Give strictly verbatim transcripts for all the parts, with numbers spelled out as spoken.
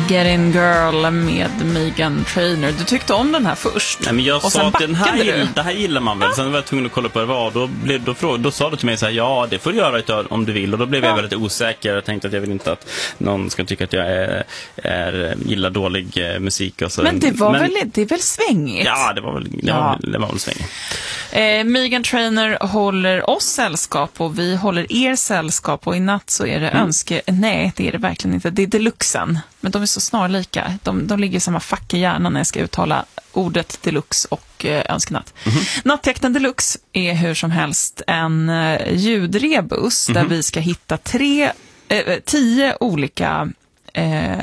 Get In Girl med Meghan Trainor. Du tyckte om den här först. Nej, men jag och sa att den här, du. det här gillar man väl. Sen var jag tvungen att kolla på det var. Då, blev, då, fråg, då sa du till mig så här, ja, det får du göra om du vill. Och då blev ja. jag väldigt osäker. Jag tänkte att jag vill inte att någon ska tycka att jag är, är, gillar dålig eh, musik. Och så. Men det var men, väl, det är väl svängigt? Ja, det var väl, det ja. var, det var väl svängigt. Eh, Meghan Trainor håller oss sällskap och vi håller er sällskap. Och i natt så är det mm. önske... Nej, det är det verkligen inte. Det är deluxen. Men de är så snarlika. De, de ligger i samma fack i hjärnan när jag ska uttala ordet deluxe och eh, önskenatt. Mm-hmm. Nattjakten deluxe är hur som helst en eh, ljudrebus mm-hmm. där vi ska hitta tre, eh, tio olika eh,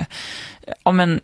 om en,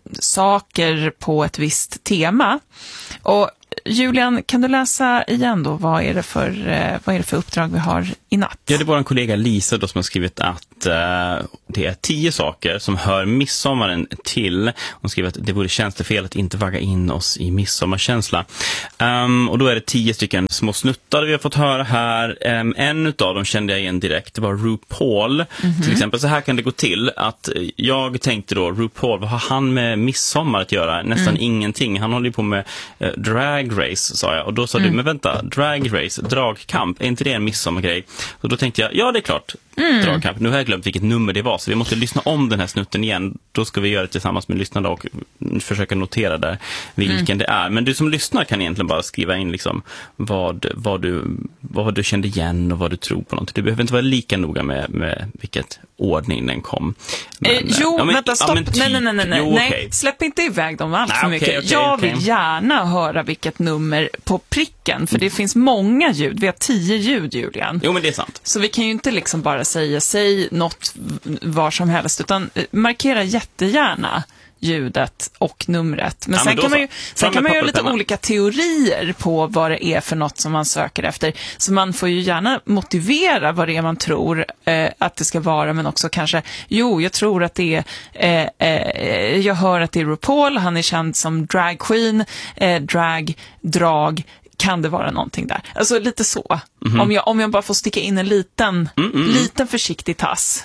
saker på ett visst tema. Och Julian, kan du läsa igen då? Vad är det för, eh, vad är det för uppdrag vi har i natt? Ja, det är vår kollega Lisa då som har skrivit att eh, det är tio saker som hör midsommaren till. Hon skriver att det vore tjänstefel att inte vagga in oss i midsommarkänsla. Um, och då är det tio stycken små snuttar vi har fått höra här. Um, en utav dem kände jag igen direkt. Det var RuPaul. Mm-hmm. Till exempel så här kan det gå till att jag tänkte då, RuPaul, vad har han med midsommar att göra? Nästan mm. ingenting. Han håller ju på med uh, drag race, sa jag. Och då sa mm. du, men vänta, drag race, dragkamp, är inte det en midsommargrej? Och då tänkte jag, ja det är klart, mm. dragkamp. Nu har jag glömt vilket nummer det var, så vi måste lyssna om den här snutten igen. Då ska vi göra det tillsammans med lyssnarna och försöka notera där vilken mm. det är. Men du som lyssnar kan egentligen bara skriva in liksom vad, vad, du, vad du kände igen och vad du tror på någonting. Du behöver inte vara lika noga med, med vilket ordning den kom. Men, eh, jo, ja, men, vänta, stopp. Ja, men typ, nej, nej, nej, nej. Jo, nej. Okay. Släpp inte iväg dem allt för mycket. Okay, okay, jag vill okay. gärna höra vilket nummer på pricken, för det mm. finns många ljud. Vi har tio ljud, Julian. Jo, men det är sant. Så vi kan ju inte liksom bara säga, säg något var som helst, utan markera jättegärna ljudet och numret. Men ja, sen men kan man ju sen kan man göra lite olika teorier på vad det är för något som man söker efter. Så man får ju gärna motivera vad det är man tror eh, att det ska vara, men också kanske, jo, jag tror att det är eh, eh, jag hör att det är RuPaul, han är känd som drag queen, eh, drag, drag, kan det vara någonting där? Alltså lite så. Mm-hmm. Om jag, om jag bara får sticka in en liten, Mm-mm. liten försiktig tass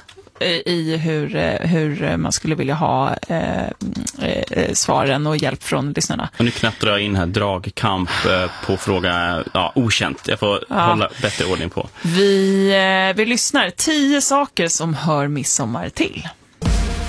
i hur, hur man skulle vilja ha eh, eh, svaren och hjälp från lyssnarna. Och nu knappar jag in här dragkamp eh, på fråga ja, okänt. Jag får ja. hålla bättre ordning på. Vi, eh, vi lyssnar. Tio saker som hör midsommar till.